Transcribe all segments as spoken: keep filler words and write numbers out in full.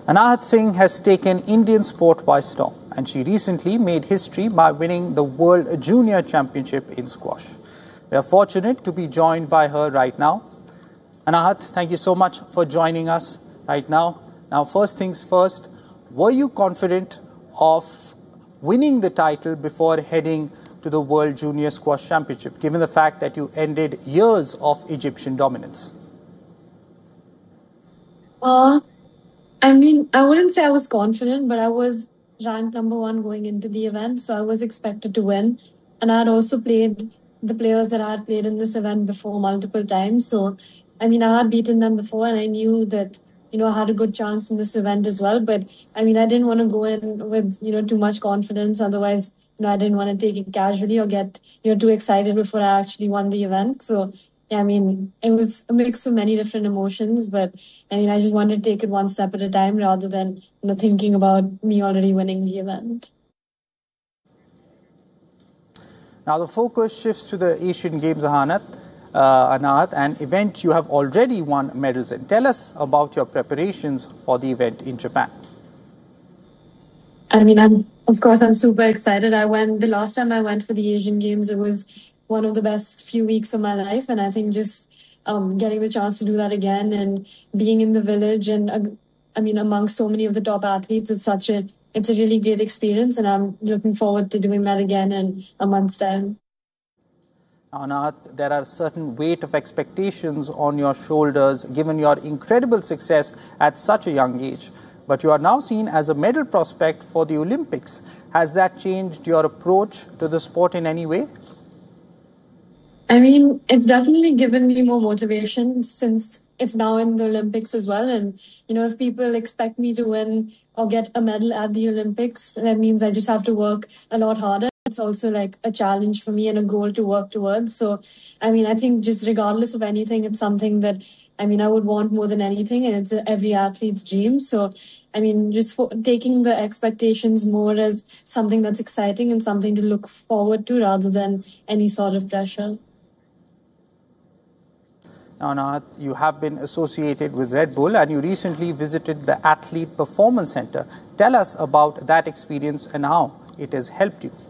Anahat Singh has taken Indian sport by storm, and she recently made history by winning the World Junior Championship in squash. We are fortunate to be joined by her right now. Anahat, thank you so much for joining us right now. Now, first things first, were you confident of winning the title before heading to the World Junior Squash Championship, given the fact that you ended years of Egyptian dominance? Uh, I mean, I wouldn't say I was confident, but I was ranked number one going into the event, so I was expected to win. And I had also played the players that I had played in this event before multiple times. So, I mean, I had beaten them before, and I knew that, you know, I had a good chance in this event as well. But, I mean, I didn't want to go in with, you know, too much confidence. Otherwise, you know, I didn't want to take it casually or get, you know, too excited before I actually won the event. So, yeah, I mean, it was a mix of many different emotions, but I mean, I just wanted to take it one step at a time rather than, you know, thinking about me already winning the event. Now, the focus shifts to the Asian Games, Anahat, uh, Anahat, an event you have already won medals in. Tell us about your preparations for the event in Japan. I mean, I'm, of course, I'm super excited. I went, the last time I went for the Asian Games, it was one of the best few weeks of my life. And I think just um, getting the chance to do that again and being in the village and, uh, I mean, amongst so many of the top athletes, it's such a, it's a really great experience. And I'm looking forward to doing that again in a month's time. Now, Anahat, there are certain weight of expectations on your shoulders, given your incredible success at such a young age. But you are now seen as a medal prospect for the Olympics. Has that changed your approach to the sport in any way? I mean, it's definitely given me more motivation since it's now in the Olympics as well. And, you know, if people expect me to win or get a medal at the Olympics, that means I just have to work a lot harder. It's also like a challenge for me and a goal to work towards. So, I mean, I think just regardless of anything, it's something that, I mean, I would want more than anything. And it's every athlete's dream. So, I mean, just for taking the expectations more as something that's exciting and something to look forward to rather than any sort of pressure. Now, Anahat, you have been associated with Red Bull and you recently visited the Athlete Performance Center. Tell us about that experience and how it has helped you.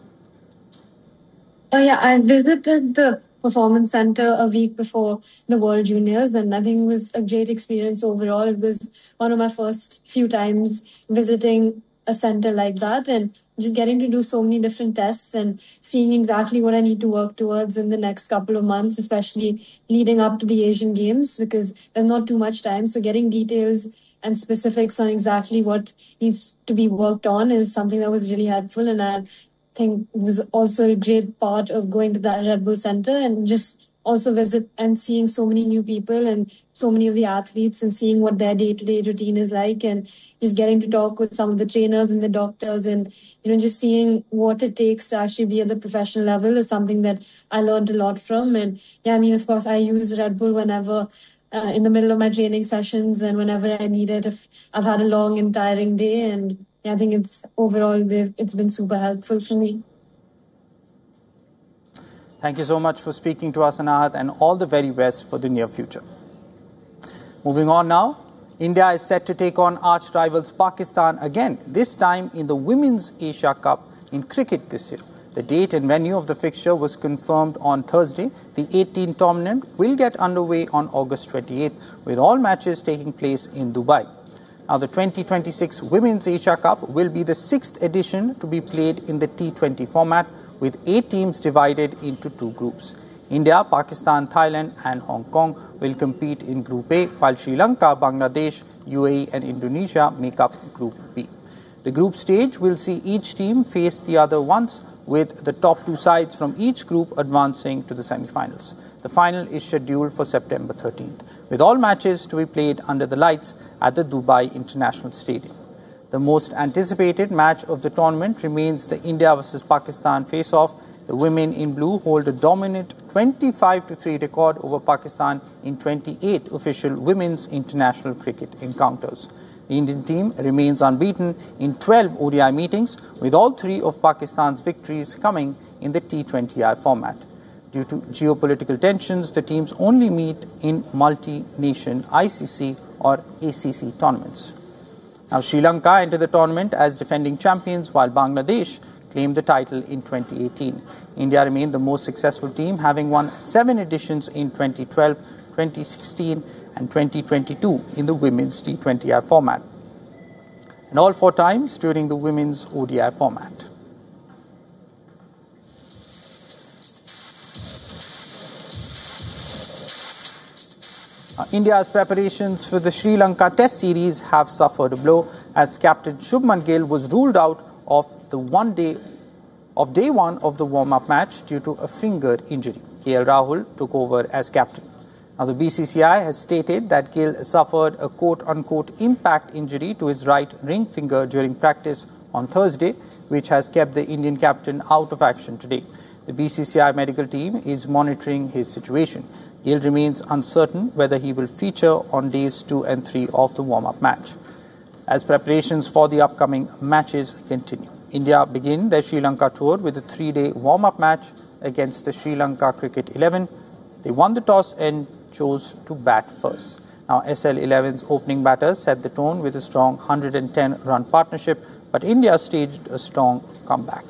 Oh, yeah, I visited the Performance Center a week before the World Juniors, and I think it was a great experience overall. It was one of my first few times visiting a center like that and just getting to do so many different tests and seeing exactly what I need to work towards in the next couple of months, especially leading up to the Asian Games, because there's not too much time. So getting details and specifics on exactly what needs to be worked on is something that was really helpful. And I think was also a great part of going to the Red Bull Center and just also visit and seeing so many new people and so many of the athletes and seeing what their day-to-day routine is like and just getting to talk with some of the trainers and the doctors and, you know, just seeing what it takes to actually be at the professional level is something that I learned a lot from. And yeah, I mean, of course, I use Red Bull whenever uh, in the middle of my training sessions and whenever I need it, if I've had a long and tiring day. And yeah, I think it's overall, it's been super helpful for me. Thank you so much for speaking to us, Anahat, and all the very best for the near future. Moving on now, India is set to take on arch rivals Pakistan again, this time in the Women's Asia Cup in cricket this year. The date and venue of the fixture was confirmed on Thursday. The eighteenth tournament will get underway on August twenty-eighth, with all matches taking place in Dubai. Now, the twenty twenty-six Women's Asia Cup will be the sixth edition to be played in the T twenty format, with eight teams divided into two groups. India, Pakistan, Thailand and Hong Kong will compete in Group A, while Sri Lanka, Bangladesh, U A E and Indonesia make up Group B. The group stage will see each team face the other once, with the top two sides from each group advancing to the semi-finals. The final is scheduled for September thirteenth, with all matches to be played under the lights at the Dubai International Stadium. The most anticipated match of the tournament remains the India versus Pakistan face-off. The women in blue hold a dominant twenty-five to three record over Pakistan in twenty-eight official women's international cricket encounters. The Indian team remains unbeaten in twelve O D I meetings, with all three of Pakistan's victories coming in the T twenty I format. Due to geopolitical tensions, the teams only meet in multi-nation I C C or A C C tournaments. Now, Sri Lanka entered the tournament as defending champions, while Bangladesh claimed the title in twenty eighteen. India remained the most successful team, having won seven editions in twenty twelve, twenty sixteen and twenty twenty-two in the women's T twenty I format, and all four times during the women's O D I format. Uh, India's preparations for the Sri Lanka Test series have suffered a blow as captain Shubman Gill was ruled out of the one day of day one of the warm-up match due to a finger injury. K L Rahul took over as captain. Now, the B C C I has stated that Gill suffered a quote-unquote impact injury to his right ring finger during practice on Thursday, which has kept the Indian captain out of action today. The B C C I medical team is monitoring his situation. Gill remains uncertain whether he will feature on days two and three of the warm-up match. As preparations for the upcoming matches continue, India begin their Sri Lanka tour with a three-day warm-up match against the Sri Lanka Cricket eleven. They won the toss and chose to bat first. Now, S L eleven's opening batters set the tone with a strong one hundred ten run partnership, but India staged a strong comeback.